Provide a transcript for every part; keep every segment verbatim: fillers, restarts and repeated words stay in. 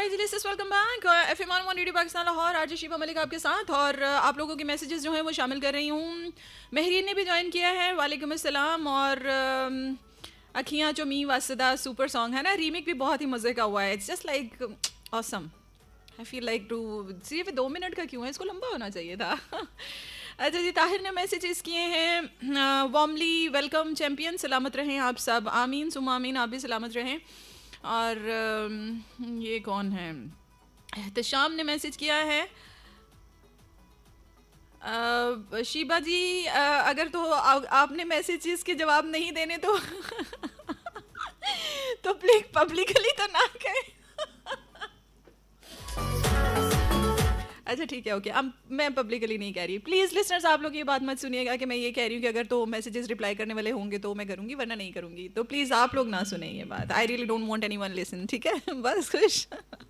Alright listeners, welcome back FM on one radio Pakistan Lahore. RJ Sheeba Malik आपके साथ, और uh, आप लोगों के मैसेजेस जो हैं वो शामिल कर रही हूँ। महरीन ने भी ज्वाइन किया है, वालेकुम अस्सलाम। और अखियाँ जो मी वासदा सुपर सॉन्ग है ना, रीमेक भी बहुत ही मज़े का हुआ है। It's just like awesome. I feel like to सिर्फ दो मिनट का क्यों है, इसको लंबा होना चाहिए था। अच्छा जी, ताहिर ने मैसेजेस किए हैं, वार्मली वेलकम चैम्पियन, सलामत रहें आप सब, आमीन सुमा आमीन, आप भी सलामत रहें। और ये कौन है, एहतशाम ने मैसेज किया है, शीबा जी अगर तो आ, आपने मैसेजेस के जवाब नहीं देने तो तो प्लीज पब्लिकली तो ना कहें। अच्छा ठीक है, ओके, अब मैं पब्लिकली नहीं कह रही। प्लीज़ लिसनर्स, आप लोग ये बात मत सुनिएगा कि मैं ये कह रही हूँ कि अगर तो मैसेजेस रिप्लाई करने वाले होंगे तो मैं करूँगी, वरना नहीं करूँगी। तो प्लीज़ आप लोग ना सुने ये बात। I really don't want anyone listen, ठीक है? बस खुश।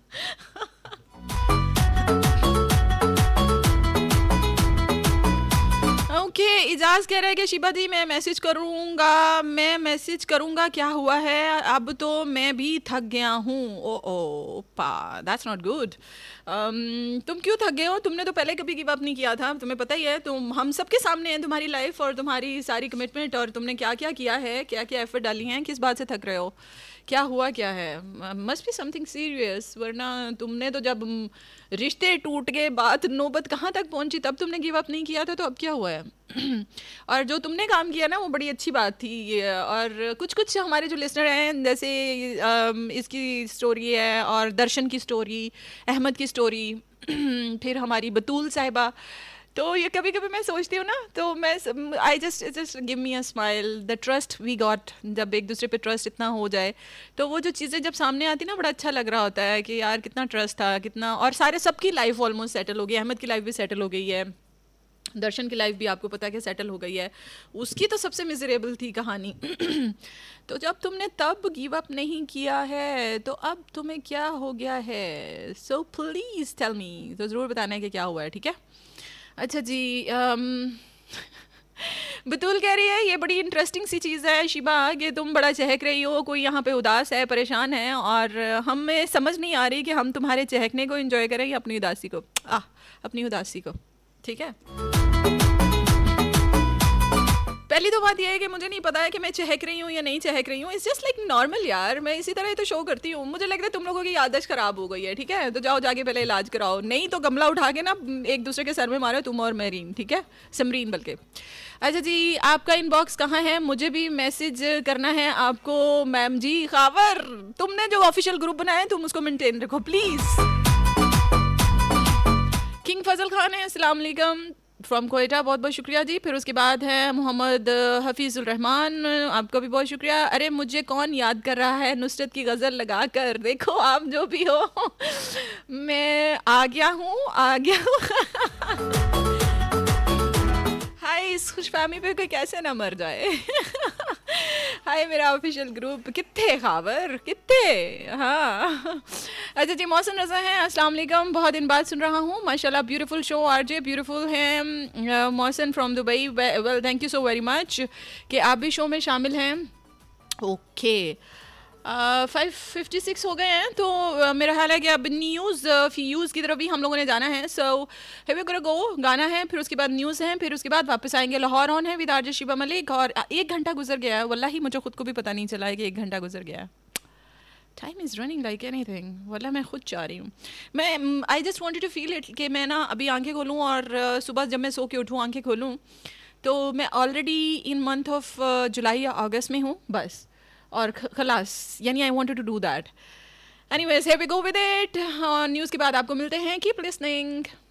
ओके okay, इजाज़ कह रहा है कि शीबा दी मैं मैसेज करूँगा, मैं मैसेज करूँगा, क्या हुआ है, अब तो मैं भी थक गया हूँ। ओ ओ पा, दैट्स नॉट गुड। तुम क्यों थक गए हो? तुमने तो पहले कभी गिव अप नहीं किया था, तुम्हें पता ही है। तुम हम सबके सामने है तुम्हारी लाइफ और तुम्हारी सारी कमिटमेंट, और तुमने क्या क्या किया है, क्या क्या एफर्ट डाली हैं, किस बात से थक रहे हो, क्या हुआ क्या है? मस्ट बी समथिंग सीरियस, वरना तुमने तो जब रिश्ते टूट गए, बात नौबत कहाँ तक पहुँची, तब तुमने गिव अप नहीं किया था, तो अब क्या हुआ है? और जो तुमने काम किया ना वो बड़ी अच्छी बात थी। और कुछ कुछ हमारे जो लिसनर हैं, जैसे इसकी स्टोरी है, और दर्शन की स्टोरी, अहमद की स्टोरी, फिर हमारी बतूल साहिबा, तो ये कभी कभी मैं सोचती हूँ ना, तो मैं I just just give me a smile, the trust we got. जब एक दूसरे पे ट्रस्ट इतना हो जाए तो वो जो चीज़ें जब सामने आती ना, बड़ा अच्छा लग रहा होता है कि यार कितना ट्रस्ट था, कितना। और सारे सबकी लाइफ ऑलमोस्ट सेटल हो गई, अहमद की लाइफ भी सेटल हो गई है, दर्शन की लाइफ भी आपको पता है कि सेटल हो गई है, उसकी तो सबसे मिजरेबल थी कहानी। तो जब तुमने तब गिव अप नहीं किया है, तो अब तुम्हें क्या हो गया है? सो प्लीज़ टेल मी, तो ज़रूर बताना है कि क्या हुआ है, ठीक है? अच्छा जी, बतूल कह रही है ये बड़ी इंटरेस्टिंग सी चीज़ है शीबा कि तुम बड़ा चहक रही हो, कोई यहाँ पे उदास है, परेशान है, और हमें समझ नहीं आ रही कि हम तुम्हारे चहकने को एंजॉय करें या अपनी उदासी को। आ अपनी उदासी को, ठीक है? पहली तो बात यह है कि मुझे नहीं पता है कि मैं चहक रही हूँ या नहीं चहक रही हूँ। इट्स जस्ट लाइक नॉर्मल यार, मैं इसी तरह तो शो करती हूँ। मुझे लगता है तुम लोगों की याददाश्त खराब हो गई है, ठीक है? तो जाओ जाके पहले इलाज कराओ, नहीं तो गमला उठा के ना एक दूसरे के सर में मारो, तुम और मेरीन, ठीक है? समरीन बल्कि। अच्छा जी, आपका इनबॉक्स कहाँ है? मुझे भी मैसेज करना है आपको। मैम जी खावर, तुमने जो ऑफिशियल ग्रुप बनाया है तुम उसको मेंटेन रखो प्लीज़। किंग फजल खान है, अस्सलाम वालेकुम फ्रॉम कोयटा, बहुत बहुत शुक्रिया जी। फिर उसके बाद है मोहम्मद हफीज़ुल रहमान, आपका भी बहुत शुक्रिया। अरे मुझे कौन याद कर रहा है नुसरत की गज़ल लगा कर, देखो आप जो भी हो मैं आ गया हूँ आ गया हूँ। हाय, इस खुशफहमी पे कोई कैसे ना मर जाए। हाय मेरा ऑफिशियल ग्रुप, कितने खाबर कितने। हाँ अच्छा जी, मौसम रज़ा है, अस्सलाम वालेकुम, बहुत दिन बाद सुन रहा हूँ, माशाल्लाह ब्यूटीफुल शो, आरजे ब्यूटीफुल है। मौसम from Dubai, well thank you so very much कि आप भी शो में शामिल हैं। ओके, फाइव फिफ्टी सिक्स हो गए हैं, तो uh, मेरा ख्याल है कि अब न्यूज़ फ्यूज़ की तरफ भी हम लोगों ने जाना है। सो हैव यू गो, गाना है, फिर उसके बाद न्यूज़ है, फिर उसके बाद वापस आएंगे। लाहौर ऑन है विद आरजे शीबा मलिक, और एक घंटा गुजर गया है, वल्लाही मुझे खुद को भी पता नहीं चला है कि एक घंटा गुजर गया है। Time is running like any thing, वल्ला मैं खुद चाह रही हूँ। मैं I just wanted to feel it कि मैं ना अभी आंखें खोलूँ, और uh, सुबह जब मैं सो के उठूँ आंखें खोलूँ, तो मैं already in month of July या अगस्त में हूँ बस, और खलास, यानी I wanted to do that. Anyways, here we go with it. News के बाद आपको मिलते हैं, कीप लिसनिंग।